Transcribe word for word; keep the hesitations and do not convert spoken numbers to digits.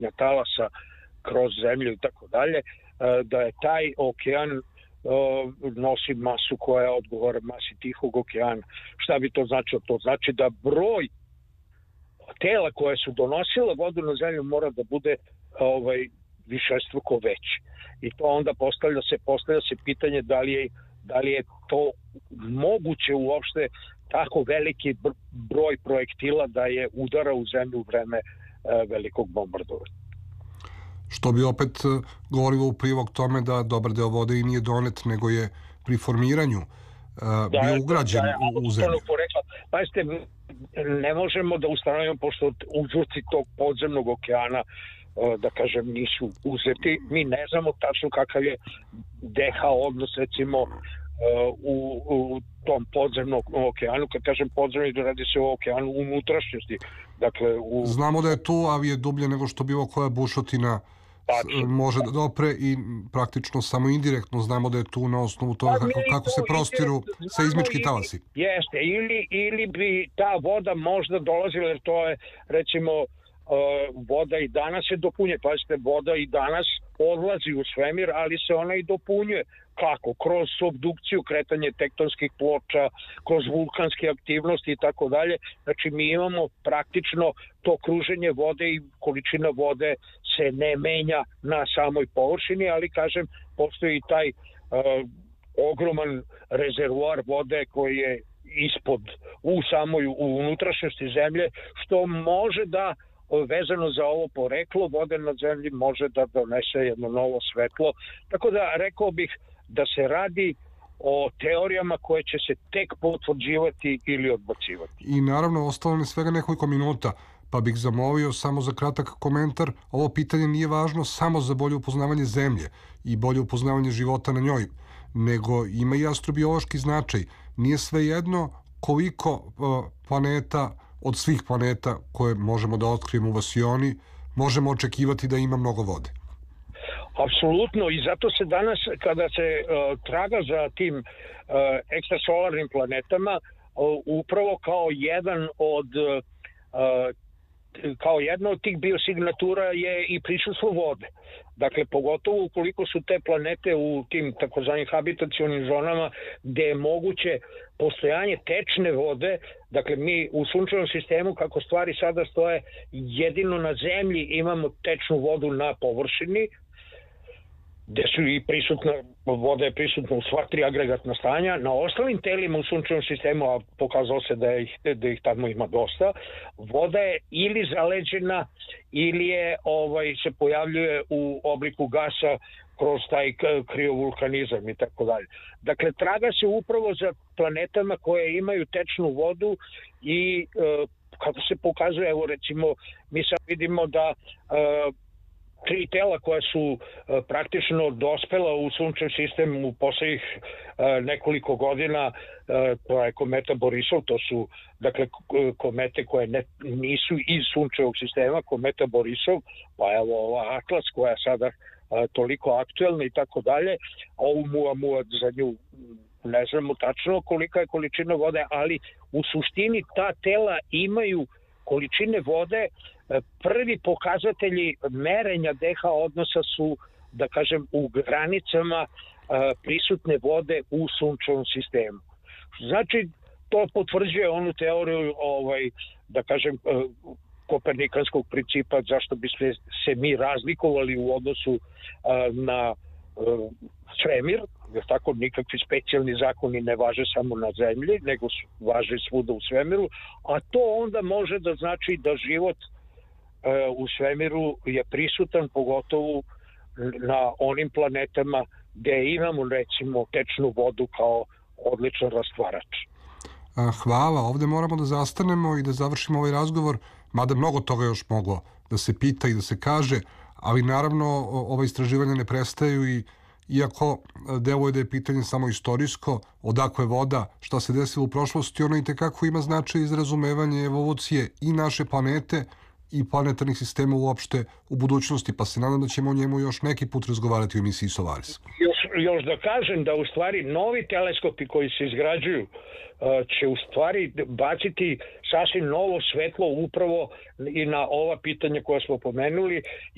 kretanja talasa kroz zemlju i tako dalje, da je taj okean nosi masu koja odgovara masi Tihog okeana. Šta bi to značilo? To znači da broj tela koje su donosila vodu na zemlju mora da bude ovaj, višestruko veći. I to onda postavlja se, postavlja se pitanje da li je, da li je to moguće uopšte tako veliki broj projektila da je udara u zemlju u vreme e, velikog bombardovanja. Što bi opet govorilo u prilog tome da dobar deo vode i nije donet, nego je pri formiranju uh, da, bio ugrađen da, u, u zemlju. Pazite, ne možemo da ustanovimo, pošto uzorci tog podzemnog okeana, uh, da kažem, nisu uzeti. Mi ne znamo tačno kakav je D H odnos, recimo, uh, u, u tom podzemnom okeanu. Kad kažem podzemni, radi se o okeanu unutrašnjosti. Dakle, u... Znamo da je tu, ali je dublje nego što bilo koja bušotina Tačno. može da dopre i praktično samo indirektno znamo da je tu na osnovu toga kako, kako se prostiru seizmički talasi. Jeste, ili, ili bi ta voda možda dolazila, jer to je, recimo, voda i danas se dopunjuje. Pazite, voda i danas odlazi u svemir, ali se ona i dopunjuje. Kako? Kroz subdukciju, kretanje tektonskih ploča, kroz vulkanske aktivnosti i tako dalje. Znači, mi imamo praktično to kruženje vode i količina vode se ne menja na samoj površini, ali, kažem, postoji i taj uh, ogroman rezervoar vode koji je ispod, u samoj u unutrašnjosti zemlje, što može da, vezano za ovo poreklo vode na zemlji, može da donese jedno novo svetlo. Tako da rekao bih da se radi o teorijama koje će se tek potvrđivati ili odbacivati. I naravno, ostalo ne svega nekoliko minuta, pa bih zamolio samo za kratak komentar. Ovo pitanje nije važno samo za bolje upoznavanje zemlje i bolje upoznavanje života na njoj, nego ima i astrobiološki značaj. Nije svejedno koliko planeta od svih planeta koje možemo da otkrijemo u vasioni možemo očekivati da ima mnogo vode. Apsolutno, i zato se danas, kada se uh, traga za tim uh, ekstrasolarnim planetama, uh, upravo kao jedan od uh, kao jedna od tih biosignatura je i prisustvo vode. Dakle, pogotovo ukoliko su te planete u tim takozvanim habitacionim zonama gde je moguće postojanje tečne vode. Dakle, mi u sunčevom sistemu, kako stvari sada stoje, jedino na zemlji imamo tečnu vodu na površini, gde su i prisutna, voda je prisutna u sva tri agregatna stanja. Na ostalim telima u sunčevom sistemu, a pokazalo se da ih, da ih tamo ima dosta, voda je ili zaleđena ili je ovaj se pojavljuje u obliku gasa kroz taj kriovulkanizam i tako dalje. Dakle, traga se upravo za planetama koje imaju tečnu vodu i e, kako se pokazuje, evo recimo, mi sad vidimo da e, tri tela koja su uh, praktično dospela u sunčev sistem u poslednjih uh, nekoliko godina, uh, to je kometa Borisov, to su dakle komete koje ne, nisu iz sunčevog sistema, kometa Borisov, pa evo ova Atlas koja je sada uh, toliko aktuelna i tako dalje, a ovu Muamua za nju ne znamo tačno kolika je količina vode, ali u suštini ta tela imaju količine vode. Prvi pokazatelji merenja D H odnosa su, da kažem, u granicama prisutne vode u sunčevom sistemu. Znači, to potvrđuje onu teoriju, ovaj, da kažem, kopernikanskog principa, zašto bi se, se mi razlikovali u odnosu na svemir, jer tako nikakvi specijalni zakoni ne važe samo na zemlji, nego važe svuda u svemiru, a to onda može da znači da život u svemiru je prisutan, pogotovo na onim planetama gde imamo, recimo, tečnu vodu kao odličan rastvarač. Hvala, ovde moramo da zastanemo i da završimo ovaj razgovor, mada mnogo toga još moglo da se pita i da se kaže, ali naravno ova istraživanja ne prestaju i iako deluje da je pitanje samo istorijsko, odakle voda, šta se desilo u prošlosti, ono i tekako ima značaj iz razumevanja evolucije i naše planete i planetarnih sistema uopšte u budućnosti, pa se nadam da ćemo o njemu još neki put razgovarati u emisiji Solaris. Još, još da kažem da u stvari novi teleskopi koji se izgrađuju će u stvari baciti sasvim novo svetlo upravo i na ova pitanja koja smo pomenuli.